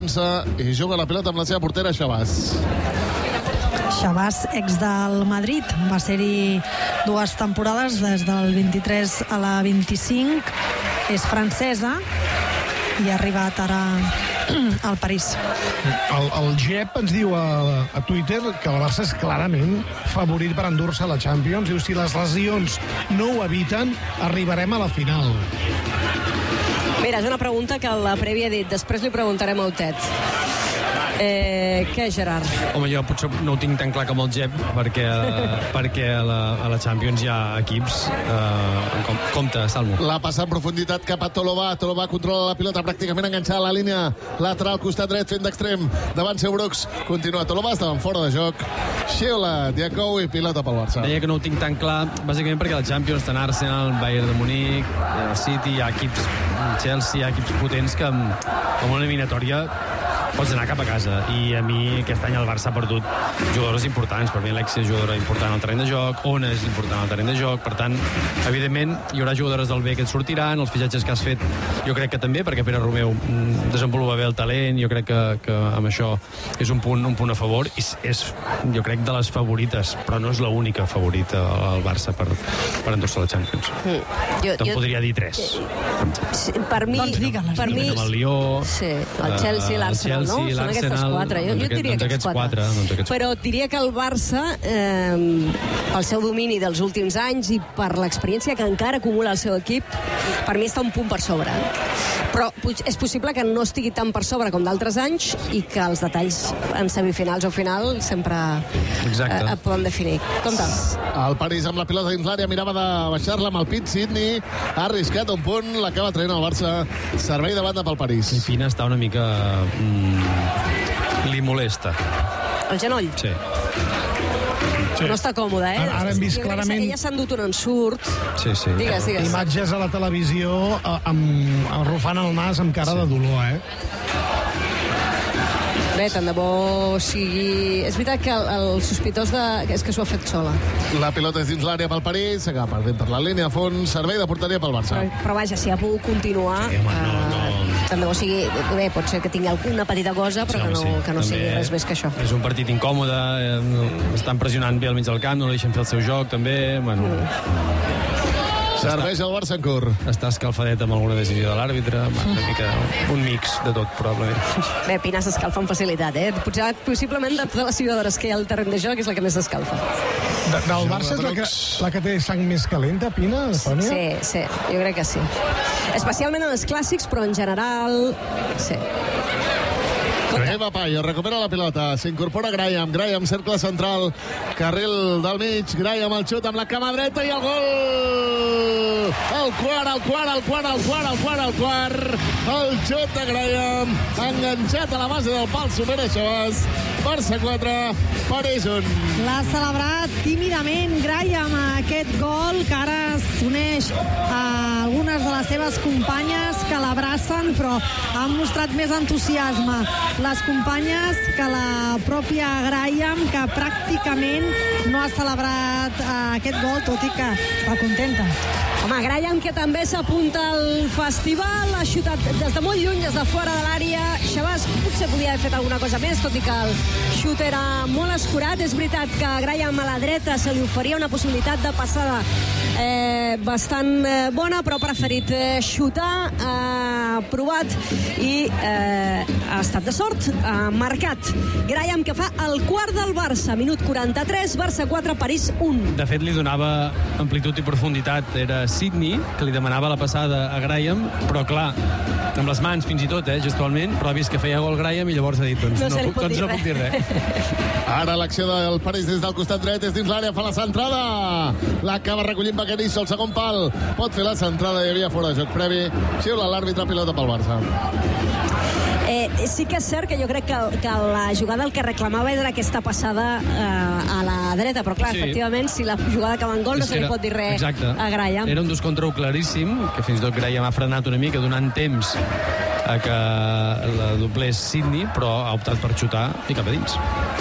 I juga la pilota amb la seva portera, Shabazz. Shabazz, ex del Madrid, va ser-hi 2 temporades, des del 23 a la 25, és francesa i ha arribat ara al París. El Jep ens diu a Twitter que el Barça és clarament favorit per endur-se a la Champions. Diu, si les lesions no ho eviten, arribarem a la final. Mira, és una pregunta que a la prèvia he dit. Després li preguntarem a Otet. Què, Gerard? Home, jo potser no ho tinc tan clar com el Jep, perquè a la Champions hi ha equips. Compte, Salmo. La passa en profunditat cap a Tolobà. Tolobà controla la pilota pràcticament enganxada a la línia lateral, costat dret, fent d'extrem. Davant seu Brooks. Continua Tolobà, estaven fora de joc. Xiula, Diakou i pilota pel Barça. Deia que no ho tinc tan clar, bàsicament perquè la Champions estan Arsenal, Bayern de Munic, City, hi ha equips, Chelsea, hi ha equips potents que amb una eliminatòria pots anar cap a casa, i a mi aquest any el Barça ha perdut jugadors importants. Per mi Alexia és jugadora important al terreny de joc, Ona és important al terreny de joc, per tant, evidentment hi haurà jugadores del B que et sortiran, els fitxatges que has fet jo crec que també, perquè Pere Romeu desenvolupa bé el talent, jo crec que amb això és un punt a favor, i és, jo crec, de les favorites, però no és l'única favorita al Barça per endur-se a la Champions. Te'n podria dir 3. Per mi, el Lió, sí, el Chelsea, l'Arsenal, no? Són aquestes 4. Jo diria aquests 4. Però diria que el Barça, pel seu domini dels últims anys i per l'experiència que encara acumula el seu equip, per mi està un punt per sobre. Però és possible que no estigui tan per sobre com d'altres anys i que els detalls en semifinals o final sempre et poden definir. Compte. El París amb la pilota dins l'àrea, mirava de baixar-la amb el pit. Sidney ha arriscat un punt, l'acaba traient el Barça. Servei de banda pel París. I Pina està una mica... li molesta. El genoll? Sí. No està còmode, eh? Ara hem vist clarament... Ella s'ha endut un ensurt. Sí. Digues. Imatges a la televisió arrufant el nas amb cara de dolor, Bé, tant de bo sigui... És veritat que el sospitós és que s'ho ha fet sola. La pilota és dins l'àrea pel París, s'acaba perdent per la línia a fons, servei de porteria pel Barça. Però vaja, si ha pogut continuar... Tant de bo sigui... Bé, pot ser que tingui alguna petita cosa, però que no sigui res més que això. És un partit incòmode, estan pressionant bé al mig del camp, no deixen fer el seu joc, també... Serveix el Barça en curt. Està escalfadet amb alguna decisió de l'àrbitre, una mica un mix de tot, probablement. Bé, Pina s'escalfa amb facilitat, Potser, possiblement, de totes les jugadores que hi ha al terreny de joc és la que més s'escalfa. Del Barça és la que té sang més calenta, Pina, Sònia? Sí, jo crec que sí. Especialment en els clàssics, però en general, sí. Eva Payo recupera la pilota, s'incorpora Graham, cercle central, carril del mig, Graham el xut amb la cama dreta i el gol! El quart, el xut de Graham, enganxat a la base del pal, supera Shabazz, Barça 4, París 1. L'ha celebrat tímidament Graham aquest gol, que ara s'uneix a algunes de les seves companyes que l'abracen, però han mostrat més entusiasme les companyes que la pròpia Graham, que pràcticament no ha celebrat aquest gol, tot i que està contenta. Home, Graham, que també s'apunta al festival, ha xutat des de molt lluny, des de fora de l'àrea. Shabazz potser podia haver fet alguna cosa més, tot i que el xut era molt escurat. És veritat que a Graham a la dreta se li oferia una possibilitat de passada bastant bona, però ha preferit xutar, ha provat i ha estat de sort, ha marcat Graham, que fa el quart del Barça, minut 43, Barça 4, París 1. De fet, li donava amplitud i profunditat, era Sidney, que li demanava la passada a Graham, però clar, amb les mans fins i tot, gestualment, però ha vist que feia gol Graham i llavors ha dit, no puc dir res. Ara l'acció del París des del costat dret, és dins l'àrea, fa la centrada, l'acaba recollint Baquerizo, el segon pal, pot fer la centrada, hi havia fora de joc previ, xiula l'àrbitre, pilota pel Barça. Sí que és cert que jo crec que la jugada el que reclamava era aquesta passada a la dreta, però clar, efectivament, si la jugada acaba en gol no se li pot dir res a Graham. Era un 2 contra 1 claríssim, que fins i tot Graham ha frenat una mica, donant temps a que la doblés Sidney, però ha optat per xutar i cap a dins.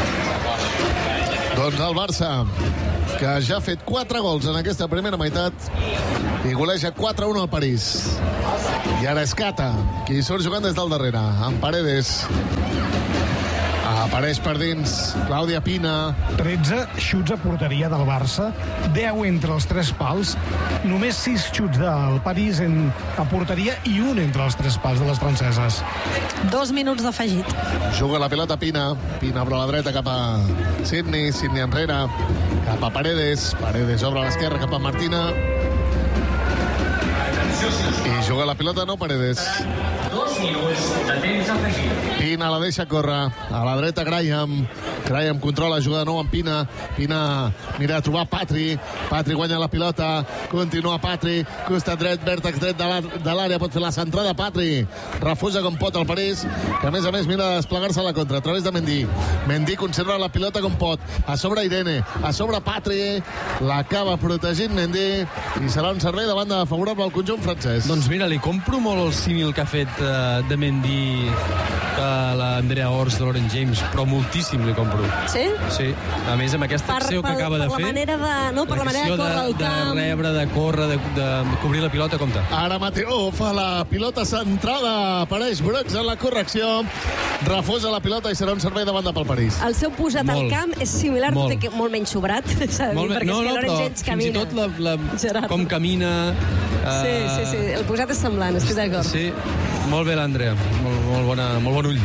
Doncs el Barça, que ja ha fet 4 gols en aquesta primera meitat i goleja 4-1 al París. I ara és Cata, qui surt jugant des del darrere, amb Paredes. Apareix per dins Clàudia Pina. 13 xuts a porteria del Barça, 10 entre els 3 pals, només 6 xuts del París a porteria i un entre els 3 pals de les franceses. 2 minuts d'afegit. Juga la pilota Pina obre a la dreta cap a Sidney enrere, cap a Paredes obre a l'esquerra cap a Martina. I juga la pilota Paredes. 2 minuts de temps afegit. Pina la deixa córrer. A la dreta Graham controla, juga de nou amb Pina mira a trobar Patri guanya la pilota, continua Patri, costat dret, vèrtex dret de l'àrea, pot fer la centrada Patri, refusa com pot el París, que a més mira de desplegar-se a la contra a través de Mendy conserva la pilota com pot, a sobre Irene, a sobre Patri, l'acaba protegint Mendy i serà un servei de banda favorable al conjunt francès. Doncs mira, li compro molt el símil que ha fet de Mendy a l'Andrea Ors de Lauren James, però moltíssim li compro. Sí? Sí. A més, amb aquesta acció que acaba de fer... Per la manera de córrer al camp... De rebre, de córrer, de cobrir la pilota, compte. Ara Mateo fa la pilota centrada. Apareix Brooks en la correcció. Refusa la pilota i serà un servei de banda pel París. El seu posat al camp és similar, tot i que molt menys sobrat. No, però fins i tot com camina... Sí. El posat és semblant, estic d'acord. Sí, molt bé l'Andrea. Molt bon ull.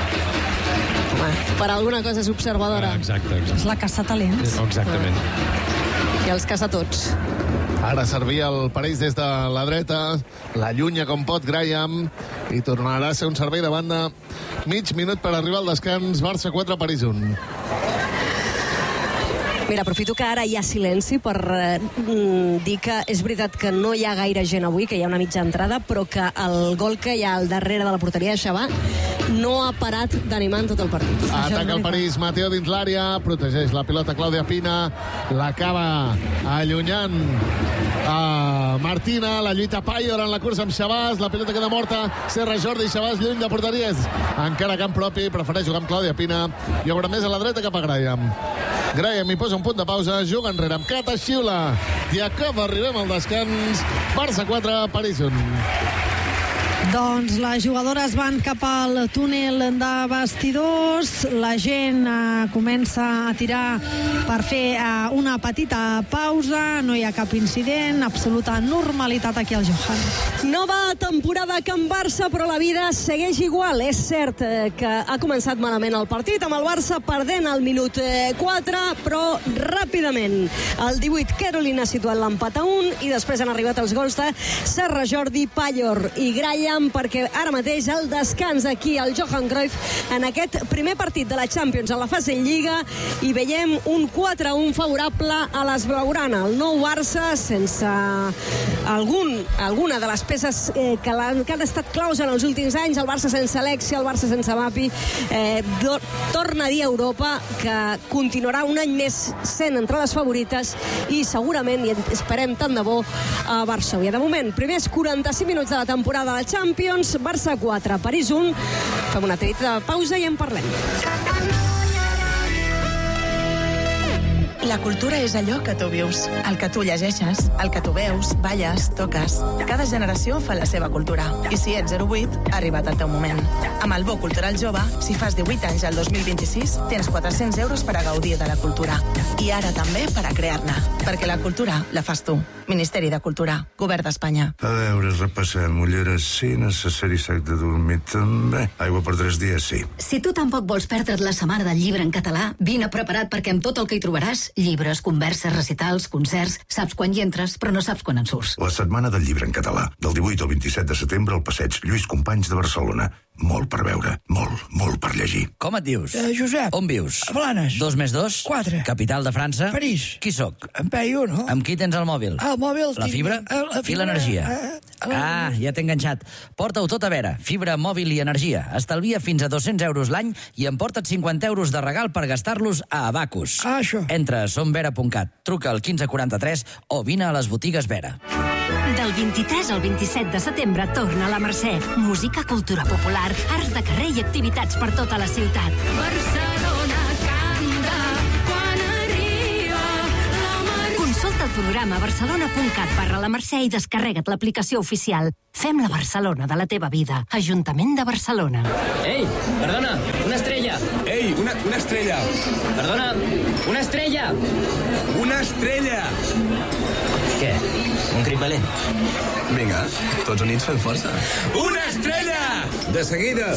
Per alguna cosa és observadora. Exacte. És la caça talents. Exactament. I els caça tots. Ara servia el París des de la dreta, l'allunya com pot Graham i tornarà a ser un servei de banda. Mig minut per arribar al descans. Barça 4, París 1. Mira, aprofito que ara hi ha silenci per dir que és veritat que no hi ha gaire gent avui, que hi ha una mitja entrada, però que el gol que hi ha al darrere de la porteria de Xavà no ha parat d'animar en tot el partit. Ataca el París, Mateo dins l'àrea, protegeix la pilota Clàudia Pina, l'acaba allunyant a Martina, la lluita Payor en la cursa amb Xavàs, la pilota queda morta, Serra Jordi, Xavàs lluny de porteries, encara camp propi, prefereix jugar amb Clàudia Pina, i obre més a la dreta cap a Graham hi posa un punt de pausa, juga enrere amb Cata, xiula Diakov, arribem al descans. Barça 4, París 1. Doncs les jugadores van cap al túnel de vestidors, la gent comença a tirar per fer una petita pausa, no hi ha cap incident, absoluta normalitat aquí al Johan. Nova temporada a Can Barça, però la vida segueix igual. És cert que ha començat malament el partit, amb el Barça perdent al minut 4, però ràpidament al 18 Caroline ha situat l'empat a 1 i després han arribat els gols de Serra Jordi, Payor i Graham, perquè ara mateix el descans aquí al Johan Cruyff en aquest primer partit de la Champions a la fase Lliga i veiem un 4-1 favorable a les blaugrana. El nou Barça sense alguna de les peces que han estat claus en els últims anys, el Barça sense Alexia, el Barça sense Mapi, torna a dir a Europa que continuarà un any més sent entre les favorites i segurament, i esperem tant de bo, a Varsòvia. De moment, primers 45 minuts de la temporada de la Champions, Barça 4, París 1. Fem una petita pausa i en parlem. La cultura és allò que tu vius, el que tu llegeixes, el que tu veus, balles, toques. Cada generació fa la seva cultura. I si ets 08, ha arribat el teu moment. Amb el Bo Cultural Jove, si fas 18 anys al 2026, tens 400 euros per a gaudir de la cultura. I ara també per a crear-ne. Perquè la cultura la fas tu. Ministeri de Cultura, Govern d'Espanya. A veure, repassem. Ulleres sí, necessari sac de dormir també. Aigua per 3 dies, sí. Si tu tampoc vols perdre't la setmana del llibre en català, vine preparat perquè amb tot el que hi trobaràs, llibres, converses, recitals, concerts, saps quan hi entres, però no saps quan en surts. La setmana del llibre en català, del 18 al 27 de setembre al passeig Lluís Companys de Barcelona. Molt per veure, molt per llegir. Com et dius? Josep. On vius? A Blanes. 2 més 2? 4. Capital de França? París. Qui sóc? En Peyu, no? Amb qui tens el mòbil? El mòbil... La fibra? I l'energia? Ja t'he enganxat. Porta-ho tot a veure. Fibra, mòbil i energia. Estalvia fins a 200 euros l'any i emporta't 50 euros de regal per gastar-los a Abacus. Això. Entra a somvera.cat, truca al 1543 o vine a les botigues Vera. Del 23 al 27 de setembre torna a la Mercè. Música, cultura popular, arts de carrer i activitats per tota la ciutat. Barcelona canta quan arriba la Mercè. Consulta el programa barcelona.cat/la Mercè i descarrega't l'aplicació oficial. Fem la Barcelona de la teva vida. Ajuntament de Barcelona. Ei, perdona, una estrella. Ei, una estrella. Perdona, una estrella. Una estrella. Què? Un crit valent? Vinga, tots units fem força. Una estrella! De seguida.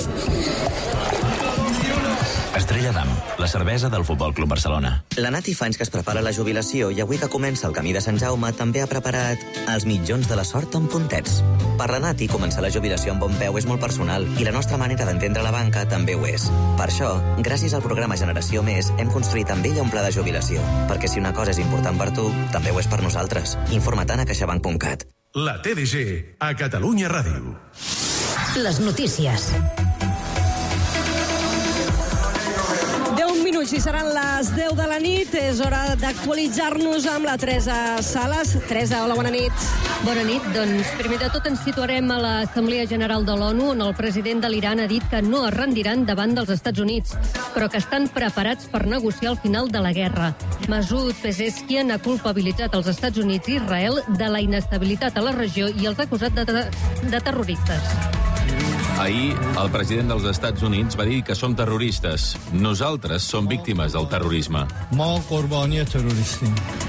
Estrella d'Am, la cervesa del Futbol Club Barcelona. La Nati fa anys que es prepara la jubilació i avui que comença el camí de Sant Jaume també ha preparat els mitjons de la sort amb puntets. Per la Nati, començar la jubilació amb bon peu és molt personal i la nostra manera d'entendre la banca també ho és. Per això, gràcies al programa Generació Més, hem construït amb ella un pla de jubilació. Perquè si una cosa és important per tu, també ho és per nosaltres. Informa't a caixabank.cat. La TDG, a Catalunya Ràdio. Les notícies. 10 minuts i seran les 10 de la nit. És hora d'actualitzar-nos amb la Teresa Sales. Teresa, hola, bona nit. Bona nit. Doncs, primer de tot, ens situarem a l'Assemblea General de l'ONU, on el president de l'Iran ha dit que no es rendiran davant dels Estats Units, però que estan preparats per negociar el final de la guerra. Masoud Pezeshkian ha culpabilitzat els Estats Units i Israel de la inestabilitat a la regió i els ha acusat de terroristes. Ahir, el president dels Estats Units va dir que som terroristes. Nosaltres som víctimes del terrorisme. Ma qurbani terroristim.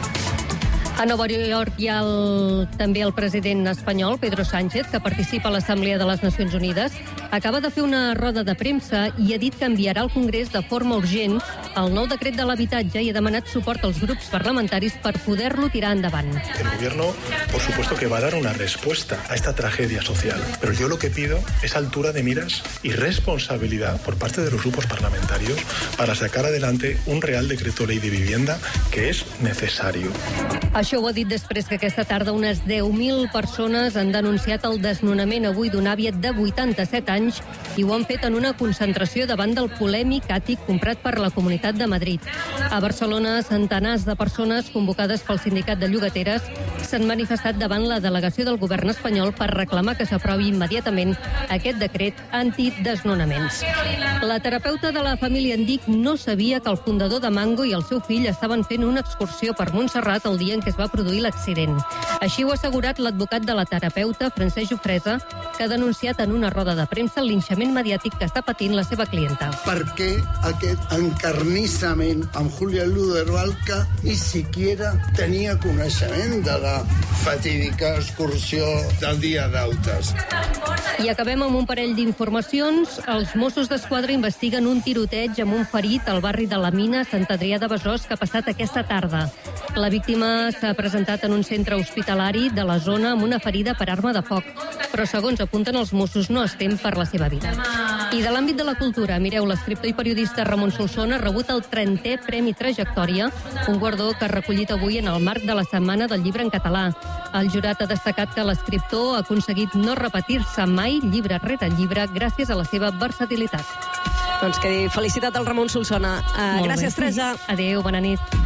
A Nova York hi ha també el president espanyol, Pedro Sánchez, que participa a l'Assemblea de les Nacions Unides. Acaba de fer una roda de premsa i ha dit que enviarà al Congrés de forma urgent el nou decret de l'habitatge i ha demanat suport als grups parlamentaris per poder-lo tirar endavant. El gobierno, por supuesto, que va a dar una respuesta a esta tragedia social. Pero yo lo que pido es altura de miras y responsabilidad por parte de los grupos parlamentarios para sacar adelante un Real Decreto Ley de Vivienda que es necesario. Això ho ha dit després que aquesta tarda unes 10.000 persones han denunciat el desnonament avui d'un àvia de 87 anys i ho han fet en una concentració davant del polèmic àtic comprat per la Comunitat de Madrid. A Barcelona, centenars de persones convocades pel sindicat de llogateres s'han manifestat davant la delegació del govern espanyol per reclamar que s'aprovi immediatament aquest decret antidesnonaments. La terapeuta de la família Endic no sabia que el fundador de Mango i el seu fill estaven fent una excursió per Montserrat el dia en què es va produir l'accident. Així ho ha assegurat l'advocat de la terapeuta, Francesc Jofresa, que ha denunciat en una roda de premsa el linxament mediàtic que està patint la seva clienta. Per què aquest encarnissament amb Julia Ludervalca ni siquiera tenia coneixement de la fatídica excursió del dia d'Autes? I acabem amb un parell d'informacions. Els Mossos d'Esquadra investiguen un tiroteig amb un ferit al barri de la Mina, Sant Adrià de Besòs, que ha passat aquesta tarda. La víctima s'ha presentat en un centre hospitalari de la zona amb una ferida per arma de foc, però segons apunten els Mossos no es tem per la seva vida. I de l'àmbit de la cultura, mireu, l'escriptor i periodista Ramon Solsona ha rebut el 30è Premi Trajectòria, un guardó que ha recollit avui en el marc de la Setmana del Llibre en Català. El jurat ha destacat que l'escriptor ha aconseguit no repetir-se mai llibre rere llibre gràcies a la seva versatilitat. Doncs que felicitat al Ramon Solsona. Gràcies, Teresa. Adéu, bona nit.